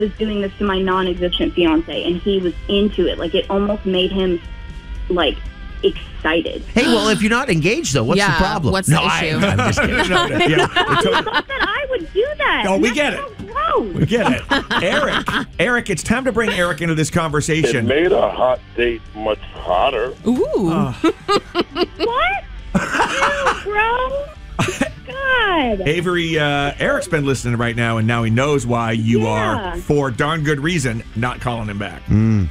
was doing this to my non-existent fiance, and he was into it. Like, it almost made him, like, excited. Hey, well, if you're not engaged, though, what's the problem? What's the issue? I'm just kidding. He thought that I would do that. No, we get it. So gross. We get it. Eric, it's time to bring Eric into this conversation. It made a hot date much hotter. Ooh. What? Ew, bro. God. Avery, Eric's been listening right now, and now he knows why you Yeah. are, for darn good reason, not calling him back.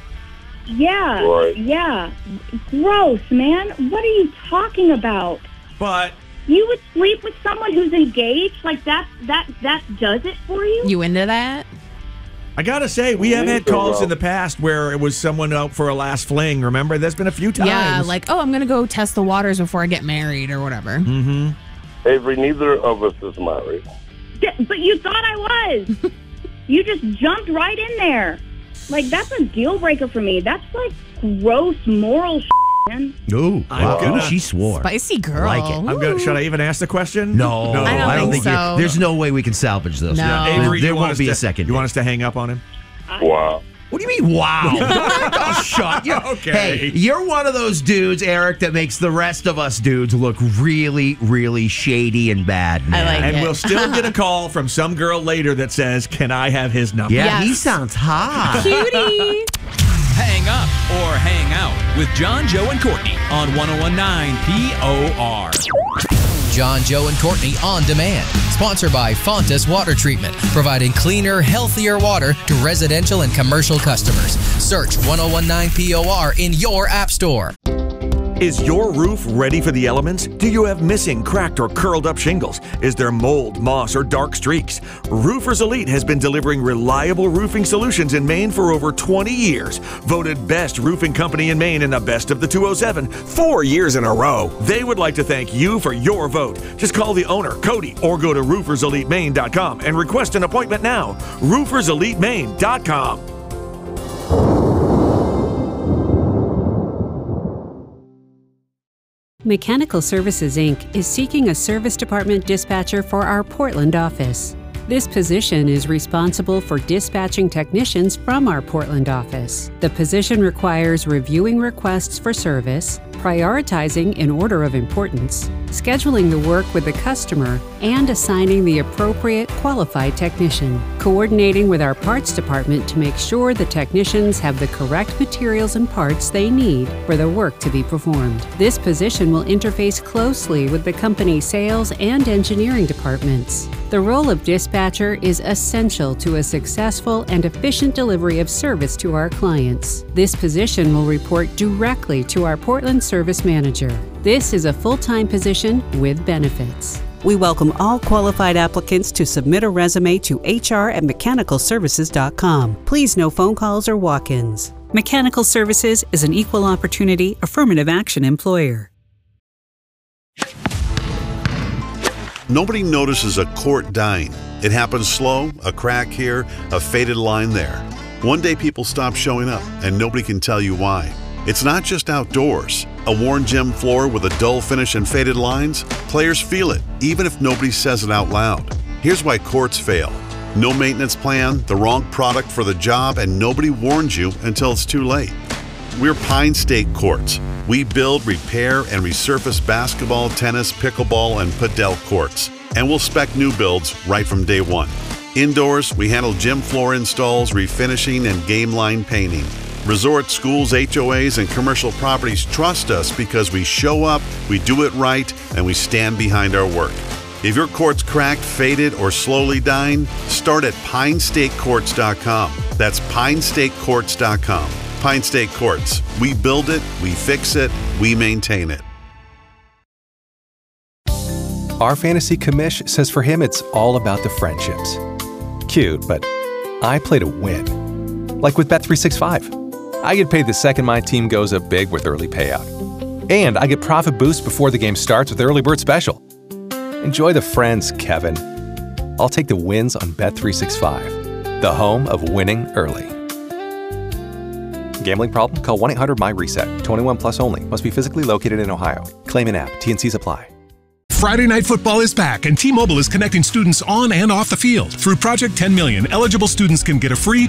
Yeah. Right. Yeah. Gross, man. What are you talking about? But You would sleep with someone who's engaged? Like, that does it for you? You into that? I gotta say, we have had calls in the past where it was someone out for a last fling. Remember, there's been a few times. Yeah, like, oh, I'm going to go test the waters before I get married or whatever. Mm-hmm. Avery, neither of us is married. But you thought I was. You just jumped right in there. Like, that's a deal breaker for me. That's like gross moral man. Ooh, I'm wow. She swore. Spicy girl. Like it. Should I even ask the question? No, I don't think so. There's no way we can salvage this. No. Yeah. Avery, there you want won't us be to, a second. You want us to hang up on him? Wow. What do you mean, wow? Oh, shut you. Okay. Hey, you're one of those dudes, Eric, that makes the rest of us dudes look really, really shady and bad, man. I like And it. we'll still get a call from some girl later that says, "Can I have his number?" Yeah, Yes. he sounds hot. Cutie. Hang up or hang out with John, Joe, and Courtney on 101.9 POR. John, Joe, and Courtney On Demand. Sponsored by Fontas Water Treatment, providing cleaner, healthier water to residential and commercial customers. Search 101.9 POR in your app store. Is your roof ready for the elements? Do you have missing, cracked, or curled up shingles? Is there mold, moss, or dark streaks? Roofers Elite has been delivering reliable roofing solutions in Maine for over 20 years. Voted best roofing company in Maine in the Best of the 207 4 years in a row. They would like to thank you for your vote. Just call the owner, Cody, or go to rooferselitemaine.com and request an appointment now. rooferselitemaine.com. Mechanical Services, Inc. is seeking a service department dispatcher for our Portland office. This position is responsible for dispatching technicians from our Portland office. The position requires reviewing requests for service, prioritizing in order of importance, scheduling the work with the customer, and assigning the appropriate qualified technician, coordinating with our parts department to make sure the technicians have the correct materials and parts they need for the work to be performed. This position will interface closely with the company's sales and engineering departments. The role of dispatcher is essential to a successful and efficient delivery of service to our clients. This position will report directly to our Portland Service Manager. This is a full-time position with benefits. We welcome all qualified applicants to submit a resume to hr@mechanicalservices.com. Please no phone calls or walk-ins. Mechanical Services is an equal opportunity affirmative action employer. Nobody notices a quart dying. It happens slow, a crack here, a faded line there. One day people stop showing up and nobody can tell you why. It's not just outdoors. A worn gym floor with a dull finish and faded lines? Players feel it, even if nobody says it out loud. Here's why quarts fail. No maintenance plan, the wrong product for the job, and nobody warns you until it's too late. We're Pine State Courts. We build, repair, and resurface basketball, tennis, pickleball, and padel courts. And we'll spec new builds right from day one. Indoors, we handle gym floor installs, refinishing, and game line painting. Resorts, schools, HOAs, and commercial properties trust us because we show up, we do it right, and we stand behind our work. If your court's cracked, faded, or slowly dying, start at pinestatecourts.com. That's pinestatecourts.com. Pine State Courts. We build it, we fix it, we maintain it. Our fantasy commish says for him it's all about the friendships. Cute, but I play to win. Like with Bet365. I get paid the second my team goes up big with early payout. And I get profit boost before the game starts with Early Bird Special. Enjoy the friends, Kevin. I'll take the wins on Bet365, the home of winning early. Gambling problem? Call 1-800-MY-RESET. 21 plus only. Must be physically located in Ohio. Claim in app. T&Cs apply. Friday Night Football is back, and T-Mobile is connecting students on and off the field. Through Project 10 Million, eligible students can get a free